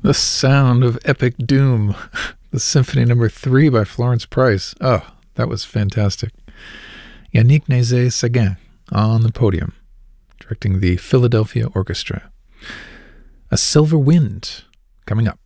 The sound of epic doom. The Symphony No. 3 by Florence Price. Oh, that was fantastic. Yannick Nézet-Séguin on the podium, directing the Philadelphia Orchestra. A Silver Wind coming up.